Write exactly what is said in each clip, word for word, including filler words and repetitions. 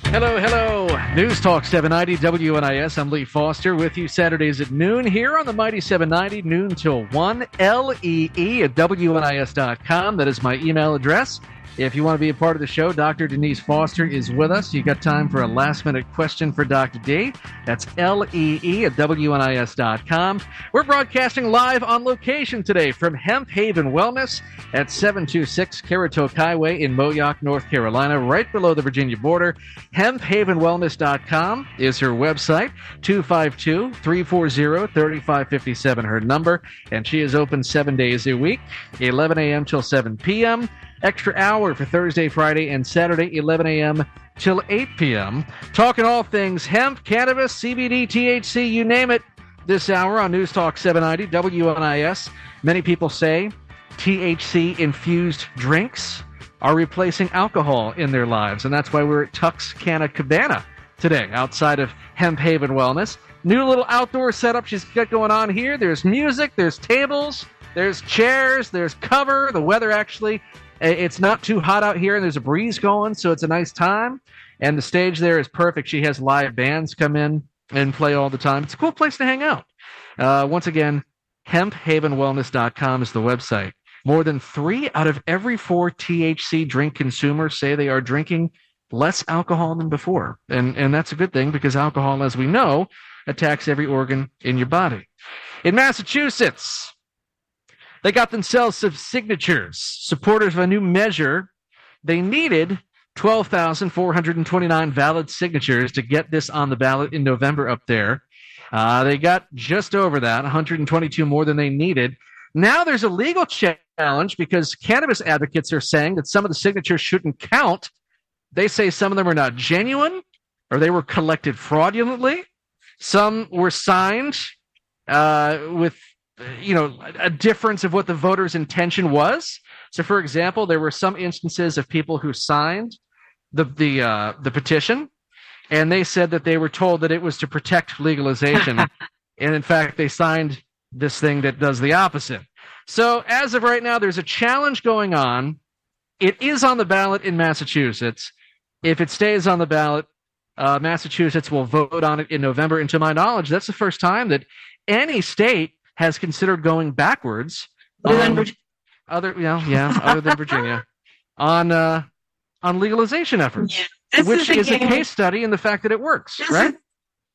Hello, hello. News Talk seven ninety W N I S. I'm Lee Foster with you Saturdays at noon here on the Mighty seven ninety, noon till one, L E E at W N I S dot com. That is my email address. If you want to be a part of the show, Doctor Denise Foster is with us. You got time for a last-minute question for Doctor D. That's L E E at W N I S dot com. We're broadcasting live on location today from Hemp Haven Wellness at seven two six Caratoke Highway in Moyock, North Carolina, right below the Virginia border. hemp haven wellness dot com is her website. two five two, three four zero, three five five seven her number. And she is open seven days a week, eleven a.m. till seven p.m., extra hour for Thursday, Friday, and Saturday, eleven a.m. till eight p.m. Talking all things hemp, cannabis, C B D, T H C, you name it, this hour on News Talk seven ninety W N I S. Many people say T H C-infused drinks are replacing alcohol in their lives, and that's why we're at Tuxcana Cabana today, outside of Hemp Haven Wellness. New little outdoor setup she's got going on here. There's music, there's tables, there's chairs, there's cover. The weather actually... It's not too hot out here, and there's a breeze going, so it's a nice time. And the stage there is perfect. She has live bands come in and play all the time. It's a cool place to hang out. Uh, once again, hemp haven wellness dot com is the website. More than three out of every four T H C drink consumers say they are drinking less alcohol than before. And, and that's a good thing, because alcohol, as we know, attacks every organ in your body. In Massachusetts, they got themselves some signatures. Supporters of a new measure, they needed twelve thousand four hundred twenty-nine valid signatures to get this on the ballot in November up there. Uh, they got just over that, one hundred twenty-two more than they needed. Now there's a legal challenge because cannabis advocates are saying that some of the signatures shouldn't count. They say some of them are not genuine, or they were collected fraudulently. Some were signed uh, with... you know, a difference of what the voter's intention was. So, for example, there were some instances of people who signed the the uh, the petition, and they said that they were told that it was to protect legalization, and in fact, they signed this thing that does the opposite. So, as of right now, there's a challenge going on. It is on the ballot in Massachusetts. If it stays on the ballot, uh, Massachusetts will vote on it in November. And to my knowledge, that's the first time that any state has considered going backwards, other than on, Virginia. other you know, yeah, other than Virginia, on uh, on legalization efforts, yeah, which is, is a case study in the fact that it works, this right? Is,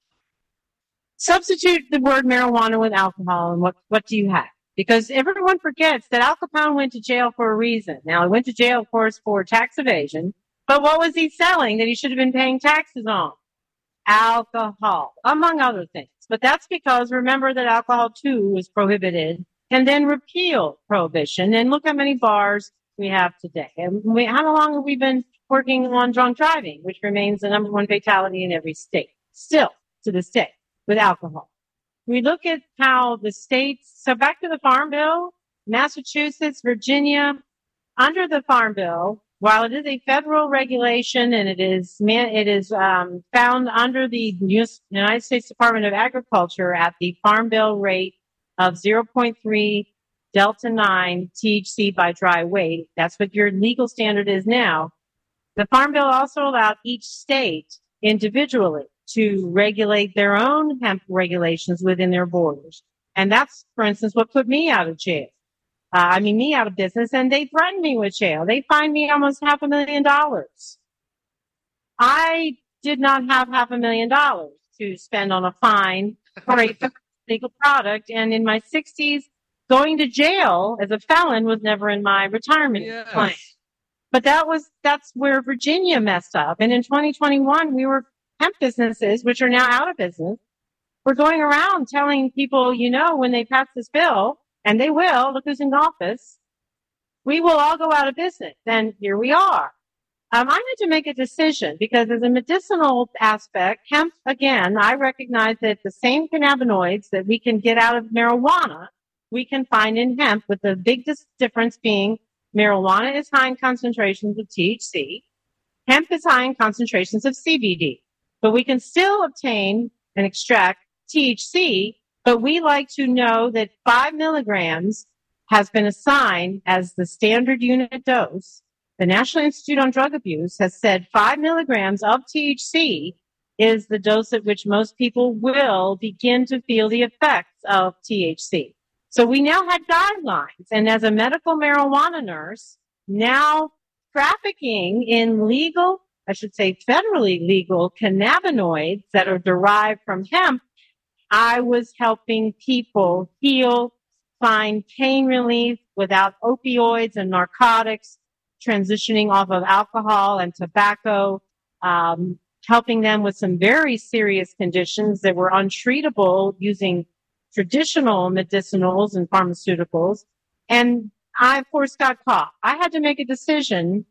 substitute the word marijuana with alcohol, and what what do you have? Because everyone forgets that Al Capone went to jail for a reason. Now, he went to jail, of course, for tax evasion, but what was he selling that he should have been paying taxes on? Alcohol, among other things. But that's because, remember that alcohol, too, was prohibited and then repealed prohibition. And look how many bars we have today. And we, how long have we been working on drunk driving, which remains the number one fatality in every state, still to this day, with alcohol. We look at how the states, so back to the Farm Bill, Massachusetts, Virginia, under the Farm Bill, while it is a federal regulation and it is man, it is um, found under the United States Department of Agriculture at the Farm Bill rate of zero point three Delta nine T H C by dry weight. That's what your legal standard is now. The Farm Bill also allowed each state individually to regulate their own hemp regulations within their borders. And that's, for instance, what put me out of jail. Uh, I mean, me out of business, and they threatened me with jail. They fined me almost half a million dollars. I did not have half a million dollars to spend on a fine for a legal product. And in my sixties, going to jail as a felon was never in my retirement yes. plan. But that was, that's where Virginia messed up. And in twenty twenty-one, we were hemp businesses, which are now out of business. We're going around telling people, you know, when they pass this bill, and they will, look who's in office, we will all go out of business. And here we are. Um, I had to make a decision because as a medicinal aspect, hemp, again, I recognize that the same cannabinoids that we can get out of marijuana, we can find in hemp, with the big dis- difference being marijuana is high in concentrations of T H C. Hemp is high in concentrations of C B D. But we can still obtain and extract T H C, but we like to know that five milligrams has been assigned as the standard unit dose The National Institute on Drug Abuse has said five milligrams of T H C is the dose at which most people will begin to feel the effects of T H C. So we now have guidelines, and as a medical marijuana nurse, now trafficking in legal, I should say federally legal cannabinoids that are derived from hemp, I was helping people heal, find pain relief without opioids and narcotics, transitioning off of alcohol and tobacco, um, helping them with some very serious conditions that were untreatable using traditional medicinals and pharmaceuticals. And I, of course, got caught. I had to make a decision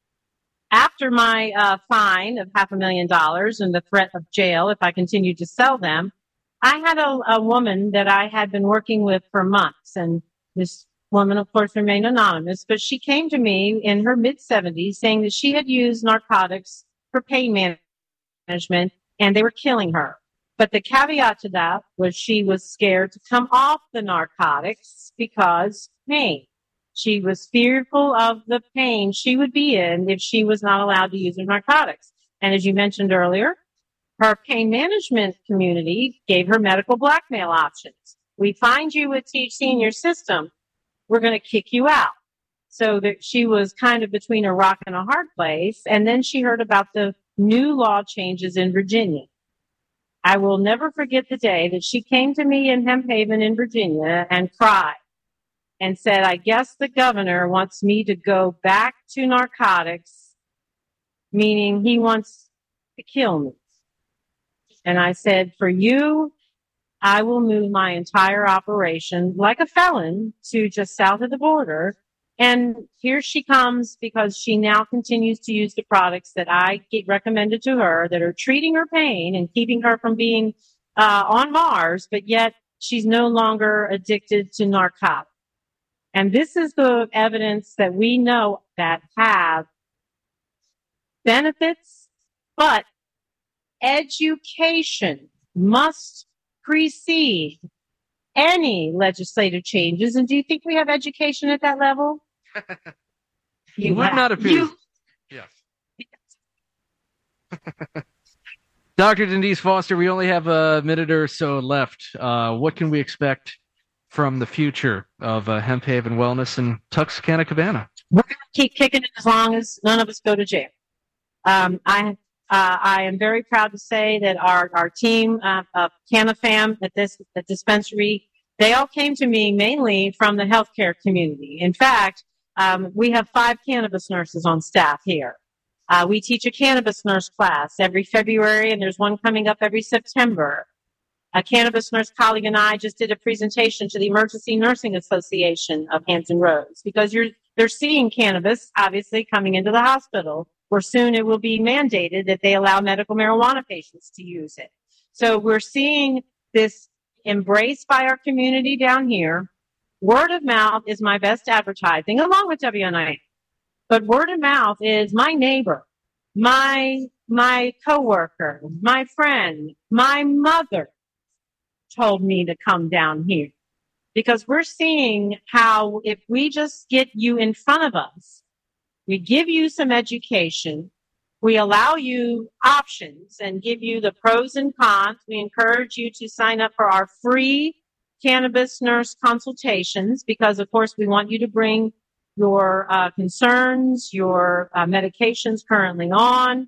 after my uh, fine of half a million dollars and the threat of jail if I continued to sell them. I had a, a woman that I had been working with for months, and this woman, of course, remained anonymous, but she came to me in her mid-seventies saying that she had used narcotics for pain management, and they were killing her. But the caveat to that was she was scared to come off the narcotics because pain. She was fearful of the pain she would be in if she was not allowed to use her narcotics. And as you mentioned earlier, her pain management community gave her medical blackmail options. We find you with T H C in your system, we're going to kick you out. So that she was kind of between a rock and a hard place. And then she heard about the new law changes in Virginia. I will never forget the day that she came to me in Hemp Haven in Virginia and cried and said, I guess the governor wants me to go back to narcotics, meaning he wants to kill me. And I said, for you, I will move my entire operation like a felon to just south of the border. And here she comes because she now continues to use the products that I get recommended to her that are treating her pain and keeping her from being uh, on Mars, but yet she's no longer addicted to narcotics. And this is the evidence that we know that have benefits, but education must precede any legislative changes. And do you think we have education at that level? You would not appear. You... Yes. Doctor Denise Foster, we only have a minute or so left. Uh, what can we expect from the future of uh, Hemp Haven Wellness in Tuxcana Cabana? We're going to keep kicking it as long as none of us go to jail. Um, I uh, I am very proud to say that our our team uh, of CannaFam at this at dispensary, they all came to me mainly from the healthcare community. In fact, um, we have five cannabis nurses on staff here. Uh, we teach a cannabis nurse class every February, and there's one coming up every September. A cannabis nurse colleague and I just did a presentation to the Emergency Nursing Association of Hampton Roads because you're, they're seeing cannabis, obviously, coming into the hospital, where soon it will be mandated that they allow medical marijuana patients to use it. So we're seeing this embraced by our community down here. Word of mouth is my best advertising, along with W N I S. But word of mouth is my neighbor, my my coworker, my friend, my mother told me to come down here. Because we're seeing how if we just get you in front of us, we give you some education, we allow you options and give you the pros and cons. We encourage you to sign up for our free cannabis nurse consultations because, of course, we want you to bring your uh, concerns, your uh, medications currently on,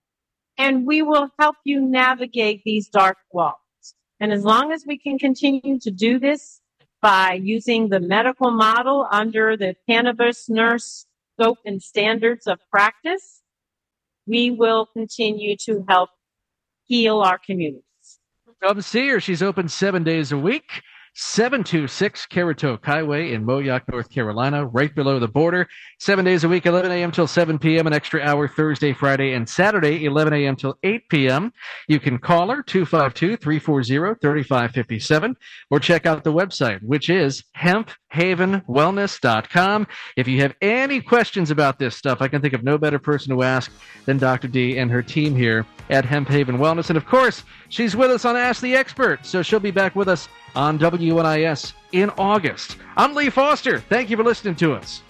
and we will help you navigate these dark walls. And as long as we can continue to do this by using the medical model under the cannabis nurse scope and standards of practice, we will continue to help heal our communities. Come see her. She's open seven days a week. seven two six Caratoke Highway in Moyock, North Carolina, right below the border. Seven days a week, eleven a.m. till seven p.m., an extra hour Thursday, Friday, and Saturday, eleven a.m. till eight p.m. You can call her, two five two, three four zero, three five five seven, or check out the website, which is hemp haven wellness dot com. If you have any questions about this stuff, I can think of no better person to ask than Doctor D and her team here at Hemp Haven Wellness. And, of course, she's with us on Ask the Expert, so she'll be back with us on W N I S in August. I'm Lee Foster. Thank you for listening to us.